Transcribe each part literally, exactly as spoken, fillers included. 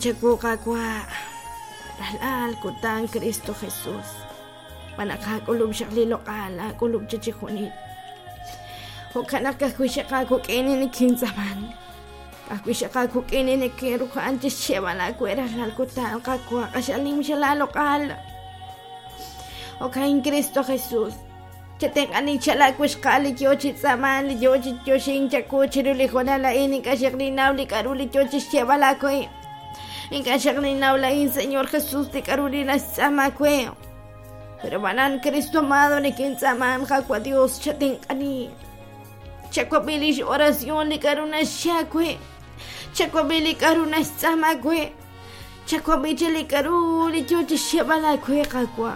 Chakuqa kwa ralal kutan Cristo Jesús. Panaka kulub shakli lokala kulub chichikuni. Hokanaka kushaka kukini ni kinzaman. Kakushaka kukini ni kiruka antes chevala kuera lal kutan kakwa kashalim shala lokal. Hokain Cristo Jesús. Chateng ani chala kushkali yochi zaman yochi yoshin chakuchiru lijona la ini kashakli nauli karuli yochi chevala koi. En kashakli naula Señor Jesús de Carolina Samakwe. Pero banan Cristo amado ni quien saman jakwa Dios chatin ani. Chakwabili oración ni karuna shakwe. Chakwabili karuna samakwe. Chakwabili karuli chochi shabala kwe jakwa.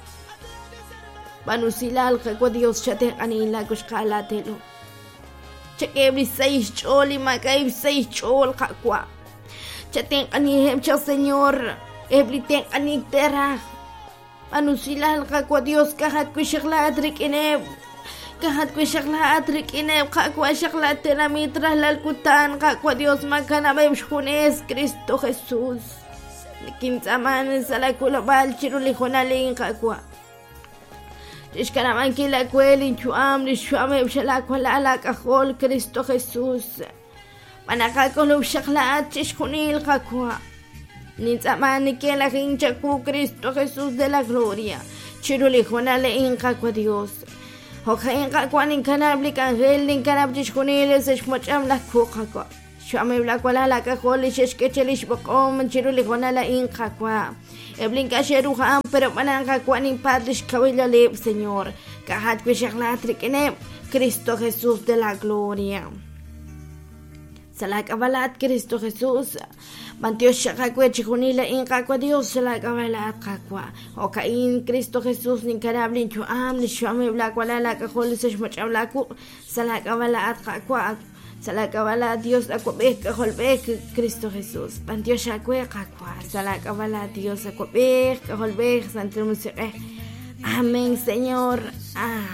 Banusilal jakwa Dios chatin ani la kushkala telo. Chakebli seis choli makaib seis chol jakwa. Chateng ani hemcha Señor, ebliteng ani terra. Anusilal kakwa Dios kahat kushakla atrik ineb. Kahat kushakla atrik ineb kakwa shakla tera mitra lalkutan kakwa Dios makana bebshunes Cristo Jesús. Kinzaman salakula bal chirulijonalin kakwa. Tishkanaman kila kweli chuam lishuame bshalakwa ala kahol Cristo Jesús. Panakakolo shakla chishkunil kakwa. Nitsamani que la hinchaku Cristo Jesús de la gloria. Chirulijona le inkakwa Dios. Hoka inkakwa ninkanabli kangel ninkanab chishkunil seshmocham la kukakwa. Shame blakwala la kakoli sheshkechelish bokom chirulijona la inkakwa. Eblinka sheruham pero panakakwa nimpadlish kawila leb Señor. Kahat kwishakla trikene Cristo Jesús de la gloria. Salakabalat Cristo Jesús. Mantio shakakwe chikunila inkakwa Dios salakabalat kakwa. Okain Cristo Jesús ninkarablin chuam ni shuame blakwala la kakoli seshmachablaku salakabalat kakwa. Salakabalat Dios akwabek kaholbek Cristo Jesús. Mantio shakwe kakwa. Salakabalat Dios akwabek kaholbek santo musike. Amén Señor. Amén.